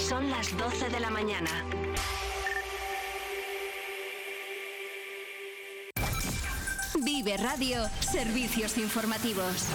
Son las 12 de la mañana. Vive Radio, servicios informativos.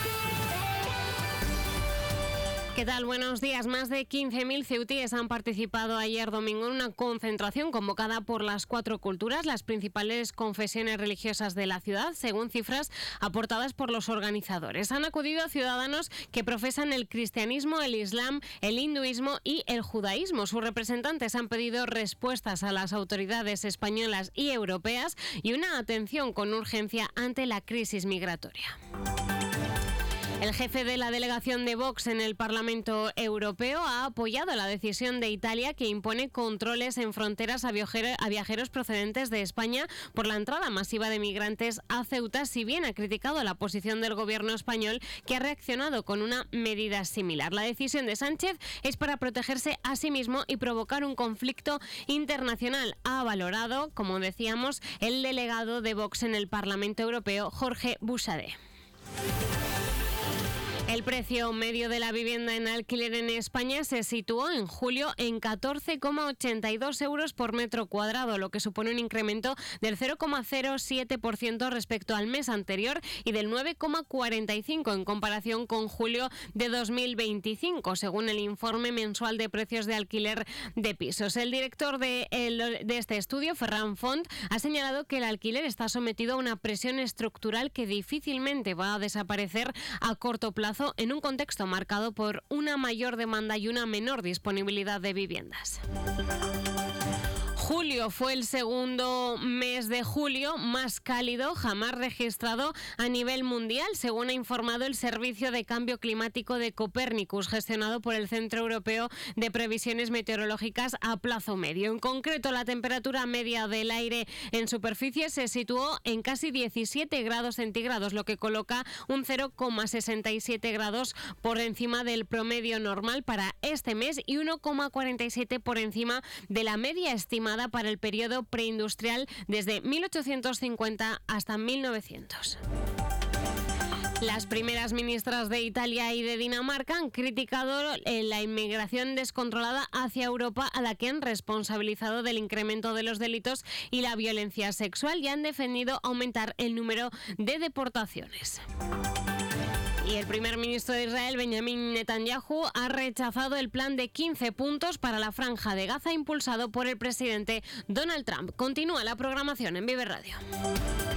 ¿Qué tal? Buenos días. Más de 15.000 ceutíes han participado ayer domingo en una concentración convocada por las 4 culturas, las principales confesiones religiosas de la ciudad, según cifras aportadas por los organizadores. Han acudido ciudadanos que profesan el cristianismo, el islam, el hinduismo y el judaísmo. Sus representantes han pedido respuestas a las autoridades españolas y europeas y una atención con urgencia ante la crisis migratoria. El jefe de la delegación de Vox en el Parlamento Europeo ha apoyado la decisión de Italia que impone controles en fronteras a viajeros procedentes de España por la entrada masiva de migrantes a Ceuta, si bien ha criticado la posición del gobierno español, que ha reaccionado con una medida similar. La decisión de Sánchez es para protegerse a sí mismo y provocar un conflicto internacional, ha valorado, como decíamos, el delegado de Vox en el Parlamento Europeo, Jorge Buxadé. El precio medio de la vivienda en alquiler en España se situó en julio en 14,82 euros por metro cuadrado, lo que supone un incremento del 0,07% respecto al mes anterior y del 9,45% en comparación con julio de 2025, según el informe mensual de precios de alquiler de pisos. El director de este estudio, Ferran Font, ha señalado que el alquiler está sometido a una presión estructural que difícilmente va a desaparecer a corto plazo, en un contexto marcado por una mayor demanda y una menor disponibilidad de viviendas. Julio fue el segundo mes de julio más cálido jamás registrado a nivel mundial, según ha informado el Servicio de Cambio Climático de Copernicus, gestionado por el Centro Europeo de Previsiones Meteorológicas a plazo medio. En concreto, la temperatura media del aire en superficie se situó en casi 17 grados centígrados, lo que coloca un 0,67 grados por encima del promedio normal para este mes y 1,47 por encima de la media estimada para el periodo preindustrial desde 1850 hasta 1900. Las primeras ministras de Italia y de Dinamarca han criticado la inmigración descontrolada hacia Europa, a la que han responsabilizado del incremento de los delitos y la violencia sexual, y han defendido aumentar el número de deportaciones. Y el primer ministro de Israel, Benjamin Netanyahu, ha rechazado el plan de 15 puntos para la Franja de Gaza impulsado por el presidente Donald Trump. Continúa la programación en Vive Radio.